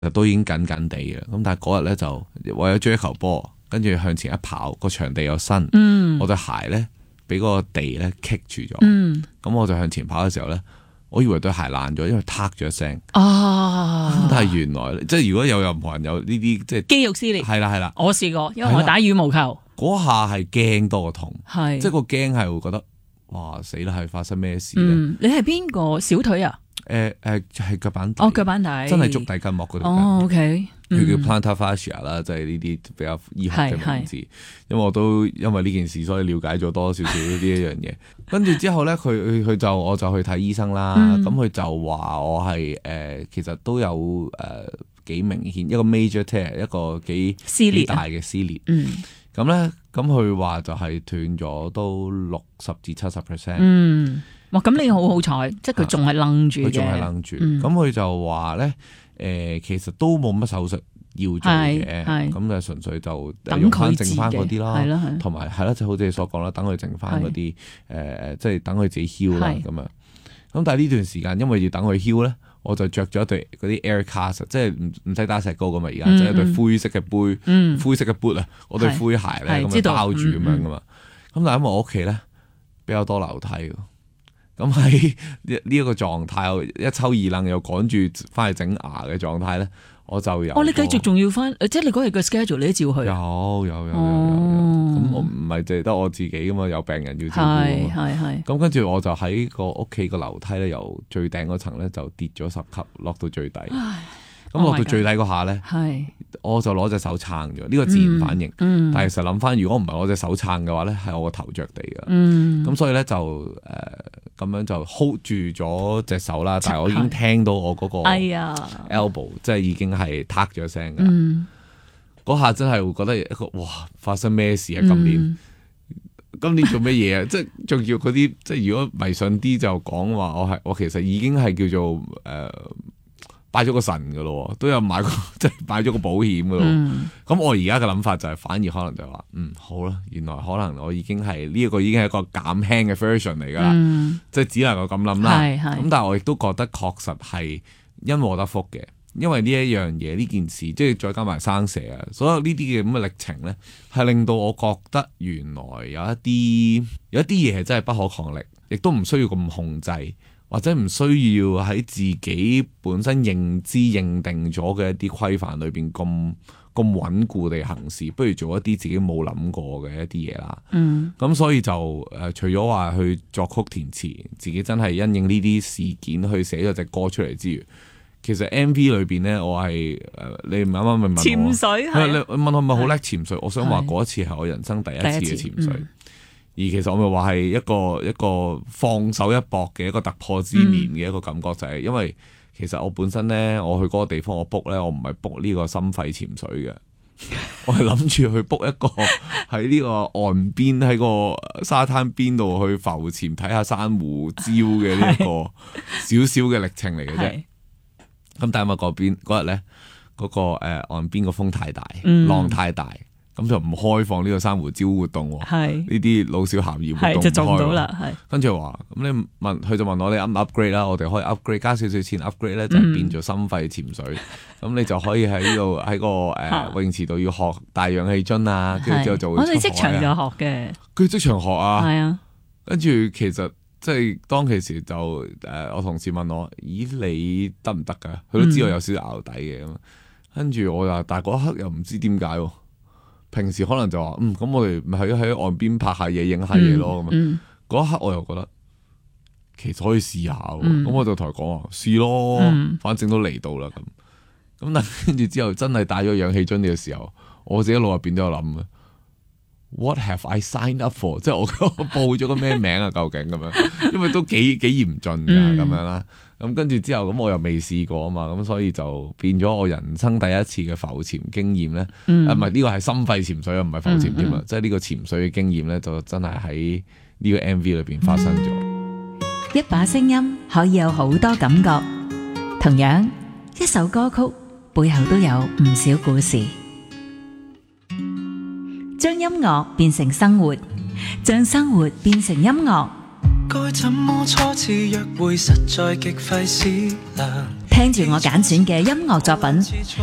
都已經緊緊地嘅。咁但係嗰日咧就為咗追一球波，跟住向前一跑，個場地又新，我對鞋咧俾嗰個地咧棘住咗。咁我就向前跑嘅時候咧，我以為對鞋爛咗，因為嗒咗一聲。但係原來即係如果有任何人有呢啲即係肌肉撕裂， 係啦， 我試過，因為我打羽毛球， 嗰下係驚多過痛，即係個驚係會覺得哇死啦，係發生咩事咧？ 你係邊個小腿啊？ 係腳板底， 腳板底真係足底筋膜嗰度。 OK， 佢叫 plantar fascia 啦，即係呢啲比較醫學嘅名字。因為我都因為呢件事，所以了解咗多少少呢一樣嘢。跟住之後咧，我就去睇醫生啦。咁佢就話我係其實都有幾明顯一個 major tear， 一個幾大嘅撕裂。咁咧，咁佢話就係斷咗都60至70%。 哇！咁你好彩，即係佢仲係愣住嘅。 佢仲係愣住。咁佢就話咧，其實都冇乜手術要做嘅，咁就純粹就用翻剩翻嗰啲啦，同埋係啦，就好似你所講啦，等佢剩翻嗰啲即係等佢自己 heal 啦咁樣。咁但係呢段時間，因為要等佢 heal 咧，我就着咗一對嗰啲 air cast， 即係唔使打石膏噶嘛，而家即係一對灰色嘅杯，灰色嘅 boot 啊，我對灰鞋咧咁樣包住咁樣噶嘛。咁但係因為我屋企咧比較多樓梯。咁喺呢一個狀態，我一抽二愣又趕住翻去整牙嘅狀態咧，我就有。 你繼續仲要翻，即係你嗰日嘅 schedule 你都照去。有。 咁我唔係淨係得我自己噶嘛，有病人要照顧。係。咁跟住我就喺個屋企個樓梯咧，由最頂嗰層咧就跌咗10級，落到最底。咁落到最底嗰下咧，我就攞隻手撐咗，呢個自然反應。但係其實諗翻，如果唔係我隻手撐嘅話咧，係我個頭着地㗎。咁所以咧就咁樣就 hold 住咗隻手啦。但係我已經聽到我嗰個 elbow，即係已經係嗒咗聲㗎。嗰下真係會覺得一個哇，發生咩事啊？今年做乜嘢啊？即係仲要嗰啲，即係如果迷信啲就講話，我其實已經係叫做拜咗個神噶咯，都有買過，即係買咗個保險噶咯。咁我而家嘅諗法就係，反而可能就係話，好啦，原來可能我已經係呢一個已經係一個減輕嘅 version 嚟噶啦，即係只能夠咁諗啦。咁但係我亦都覺得確實係因禍得福嘅，因為呢一樣嘢呢件事，即係再加埋生蛇啊，所有呢啲嘅咁嘅歷程咧，係令到我覺得原來有一啲嘢係真係不可抗力，亦都唔需要咁控制。或者唔需要喺自己本身認知認定咗嘅一啲規範裏邊咁穩固地行事，不如做一啲自己冇諗過嘅一啲嘢啦。咁所以就除咗話去作曲填詞，自己真係因應呢啲事件去寫咗隻歌出嚟之餘，其實 MV 裏邊咧，我係你啱啱咪問我潛水你問我係咪好叻潛水？我想話嗰一次係我人生第一次嘅潛水。而其實我咪話係一個放手一搏嘅一個突破之年嘅一個感覺，就係因為其實我本身咧，我去嗰個地方我 book 咧，我唔係 book 呢個心肺潛水嘅，我係諗住去 book 一個喺呢個岸邊喺個沙灘邊度去浮潛睇下珊瑚礁嘅呢一個少少嘅歷程嚟嘅啫。咁但係咪嗰日咧嗰個岸邊個風太大，浪太大。咁就唔開放呢個珊瑚礁活動，呢啲老少咸宜活動就做唔到啦。 跟住話咁佢就問我你 upgrade 啦，我哋可以 upgrade 加少少錢 upgrade 咧，就變做心肺潛水。咁你就可以喺呢度喺個泳池度要學帶氧氣樽啊，跟住之後就會出海啊。我哋即場就學嘅，佢即場學啊。係啊，跟住其實即係當其時就我同事問我，咦你得唔得㗎？佢都知我有少少淆底嘅咁。跟住我話，但係嗰一刻又唔知點解。平時可能就話咁我哋咪喺岸邊拍下嘢影下嘢咯咁嗰一刻我又覺得其實可以試下咁我就同佢講話試咯，反正都嚟到啦咁但跟住之後真係帶咗氧氣樽嘅時候，我自己腦入邊都有諗 What have I signed up for？ 即係我報咗個咩名啊？究竟咁樣，因為都幾嚴峻噶咁樣啦。咁跟住之後，咁我又未試過啊嘛，咁所以就變咗我人生第一次嘅浮潛經驗咧。唔係呢個係心肺潛水啊，唔係浮潛添啊。即係呢個潛水嘅經驗咧，就真係喺呢個 MV 裏邊發生咗。 一把聲音可以有好多感覺，同樣一首歌曲背後都有唔少故事。將音樂變成生活，將生活變成音樂。 該怎麼初次約會實在極費思量。 聽聽住我揀選嘅音樂作品，